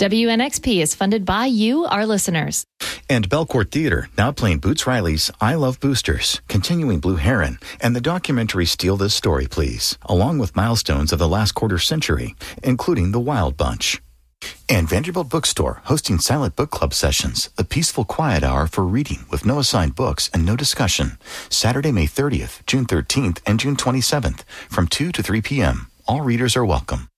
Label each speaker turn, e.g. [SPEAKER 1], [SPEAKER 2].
[SPEAKER 1] WNXP is funded by you, our listeners.
[SPEAKER 2] And Belcourt Theater, now playing Boots Riley's I Love Boosters, continuing Blue Heron, and the documentary Steal This Story, Please, along with milestones of the last quarter century, including The Wild Bunch. And Vanderbilt Bookstore, hosting silent book club sessions, a peaceful quiet hour for reading with no assigned books and no discussion. Saturday, May 30th, June 13th, and June 27th, from 2 to 3 p.m. All readers are welcome.